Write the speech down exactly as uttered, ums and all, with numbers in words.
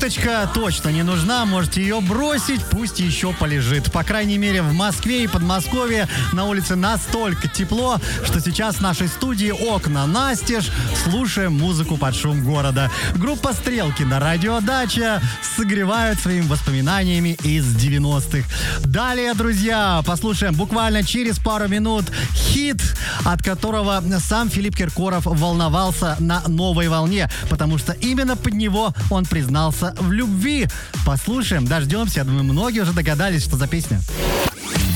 Курточка точно не нужна, можете ее бросить, пусть еще полежит. По крайней мере, в Москве и Подмосковье на улице настолько тепло, что сейчас в нашей студии окна настежь, слушаем музыку под шум города. Группа «Стрелки» на радио «Дача» согревают своими воспоминаниями из девяностых. Далее, друзья, послушаем буквально через пару минут хит, от которого сам Филипп Киркоров волновался на новой волне, потому что именно под него он признался в любви. Послушаем, дождемся. Я думаю, многие уже догадались, что за песня.